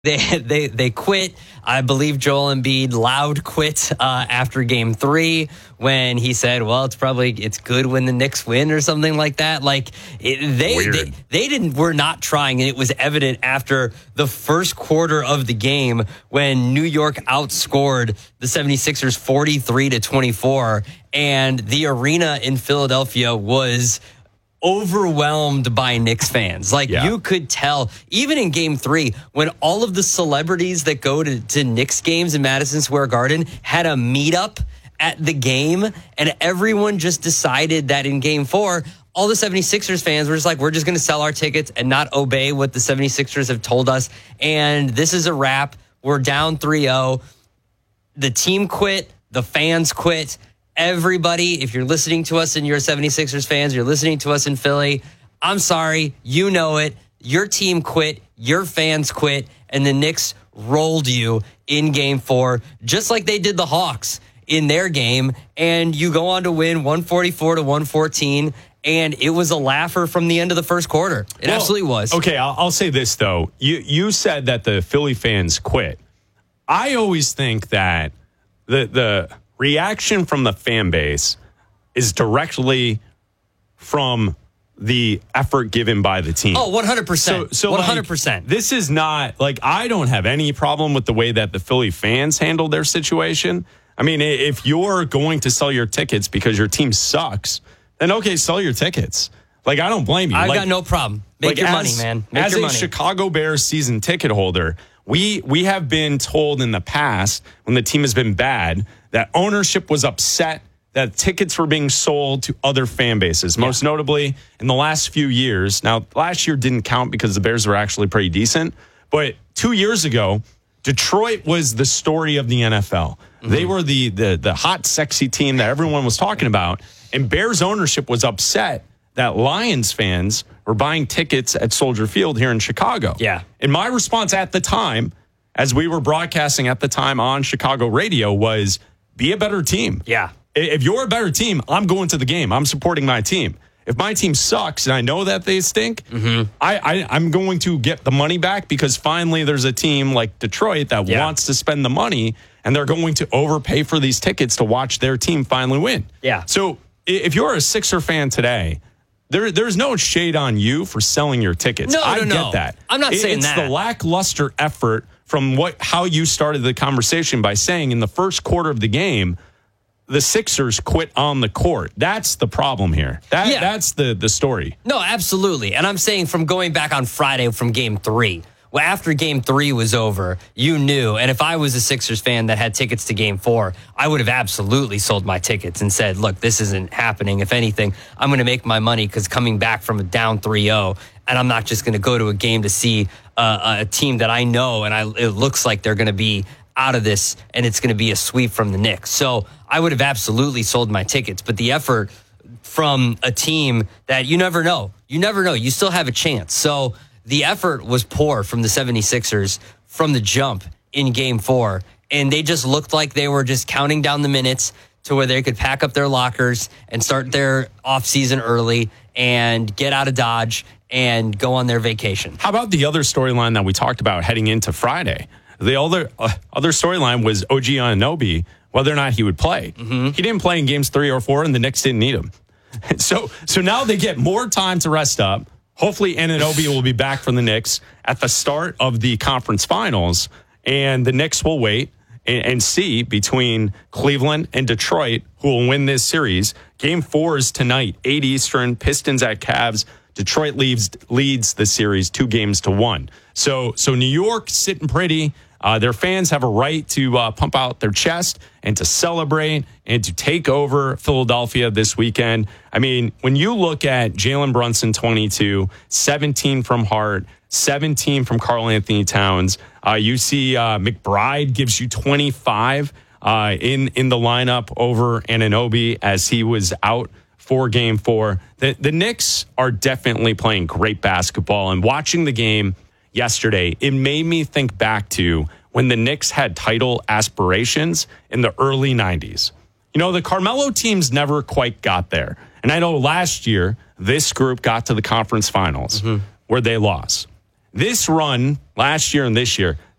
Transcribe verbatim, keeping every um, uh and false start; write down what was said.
They they they quit. I believe Joel Embiid loud quit uh, after game three when he said, well, it's probably it's good when the Knicks win or something like that. Like it, they, they they didn't were not trying. And it was evident after the first quarter of the game when New York outscored the seventy-sixers forty-three to twenty-four. And the arena in Philadelphia was overwhelmed by Knicks fans. Like yeah. you could tell, even in game three, when all of the celebrities that go to, to Knicks games in Madison Square Garden had a meetup at the game, and everyone just decided that in game four, all the seventy-sixers fans were just like, we're just going to sell our tickets and not obey what the seventy-sixers have told us. And this is a wrap. We're down three oh. The team quit. The fans quit. Everybody, if you're listening to us and you're seventy-sixers fans, you're listening to us in Philly, I'm sorry, you know it. Your team quit, your fans quit, and the Knicks rolled you in game four, just like they did the Hawks in their game, and you go on to win one forty-four to one fourteen, and it was a laugher from the end of the first quarter. It well, absolutely was. Okay, I'll, I'll say this, though. You, you said that the Philly fans quit. I always think that the the... reaction from the fan base is directly from the effort given by the team. Oh, one hundred percent. So, so one hundred percent. Like, this is not, like, I don't have any problem with the way that the Philly fans handled their situation. I mean, if you're going to sell your tickets because your team sucks, then okay, sell your tickets. Like, I don't blame you. I like, got no problem. Make like your as, money, man. Make as your a money. Chicago Bears season ticket holder, we we have been told in the past when the team has been bad that ownership was upset that tickets were being sold to other fan bases, yeah. most notably in the last few years. Now, last year didn't count because the Bears were actually pretty decent, but two years ago, Detroit was the story of the N F L. Mm-hmm. They were the, the the hot, sexy team that everyone was talking about, and Bears ownership was upset that Lions fans were buying tickets at Soldier Field here in Chicago. Yeah. And my response at the time, as we were broadcasting at the time on Chicago radio, was be a better team. Yeah. If you're a better team, I'm going to the game. I'm supporting my team. If my team sucks and I know that they stink, mm-hmm. I, I, I'm going to get the money back because finally there's a team like Detroit that yeah. wants to spend the money and they're going to overpay for these tickets to watch their team finally win. Yeah. So if you're a Sixer fan today, There, there's no shade on you for selling your tickets. No, I no, get no. that. I'm not it, saying it's that. It's the lackluster effort from what how you started the conversation by saying in the first quarter of the game, the Sixers quit on the court. That's the problem here. That yeah. That's the, the story. No, absolutely. And I'm saying from going back on Friday from game three, well, after game three was over, you knew. And if I was a Sixers fan that had tickets to game four, I would have absolutely sold my tickets and said, look, this isn't happening. If anything, I'm going to make my money because coming back from a down three oh, and I'm not just going to go to a game to see uh, a team that I know and I, it looks like they're going to be out of this and it's going to be a sweep from the Knicks. So I would have absolutely sold my tickets. But the effort from a team that you never know, you never know, you still have a chance. So the effort was poor from the seventy-sixers from the jump in game four. And they just looked like they were just counting down the minutes to where they could pack up their lockers and start their offseason early and get out of Dodge and go on their vacation. How about the other storyline that we talked about heading into Friday? The other uh, other storyline was O G Anunoby, whether or not he would play. Mm-hmm. He didn't play in games three or four, and the Knicks didn't need him. So, so now they get more time to rest up. Hopefully, Anunoby will be back from the Knicks at the start of the conference finals, and the Knicks will wait and, and see between Cleveland and Detroit who will win this series. Game four is tonight, eight Eastern, Pistons at Cavs. Detroit leaves, leads the series two games to one. So, so New York sitting pretty. Uh, their fans have a right to uh, pump out their chest and to celebrate and to take over Philadelphia this weekend. I mean, when you look at Jalen Brunson, twenty-two, seventeen from Hart, seventeen from Karl Anthony Towns, uh, you see uh, McBride gives you twenty-five uh, in, in the lineup over Anunoby as he was out for game four. The, the Knicks are definitely playing great basketball, and watching the game yesterday, it made me think back to when the Knicks had title aspirations in the early nineties. You know, the Carmelo teams never quite got there. And I know last year, this group got to the conference finals mm-hmm. where they lost. This run last year and this year,